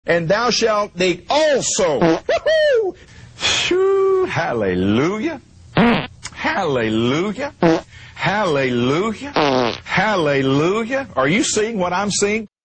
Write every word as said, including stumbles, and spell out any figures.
and thou shalt take also. Woo-hoo! Shoo, hallelujah. Hallelujah. Hallelujah. Hallelujah. Are you seeing what I'm seeing?